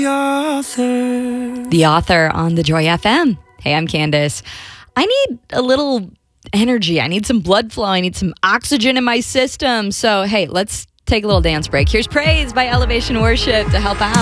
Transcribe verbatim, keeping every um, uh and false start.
author. The author on the Joy F M. Hey, I'm Candace. I need a little energy. I need some blood flow. I need some oxygen in my system. So, hey, let's take a little dance break. Here's Praise by Elevation Worship to help out.